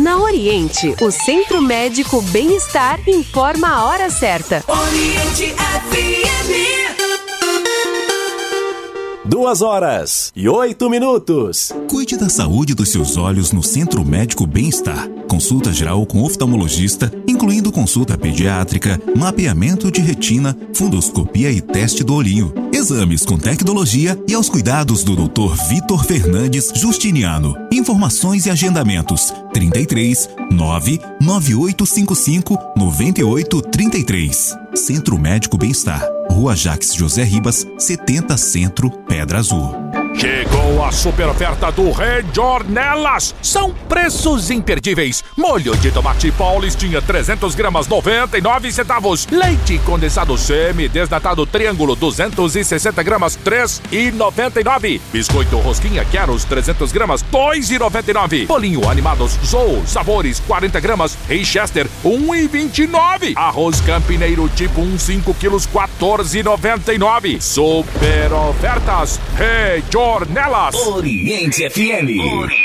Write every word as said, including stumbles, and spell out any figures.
Na Oriente, o Centro Médico Bem-Estar informa a hora certa. Oriente F M. Duas horas e oito minutos. Cuide da saúde dos seus olhos no Centro Médico Bem-Estar. Consulta geral com oftalmologista, incluindo consulta pediátrica, mapeamento de retina, fundoscopia e teste do olhinho. Exames com tecnologia e aos cuidados do doutor Vitor Fernandes Justiniano. Informações e agendamentos: trinta e três, nove nove oito cinco cinco, nove oito três três. Centro Médico Bem-Estar. Rua Jacques José Ribas, setenta Centro, Pedra Azul. Chegou a super oferta do Rede Ornelas. São preços imperdíveis. Molho de tomate Paulistinha, trezentas gramas, noventa e nove centavos. Leite condensado semi-desnatado Triângulo, duzentas e sessenta gramas, três reais e noventa e nove centavos. Biscoito Rosquinha Queros, trezentas gramas, dois reais e noventa e nove centavos. Bolinho Animados Zou, sabores, quarenta gramas, Richester, um real e vinte e nove centavos. Arroz Campineiro tipo um, cinco quilos, quatorze reais e noventa e nove centavos. Super ofertas Rede Ornelas. Oriente F M.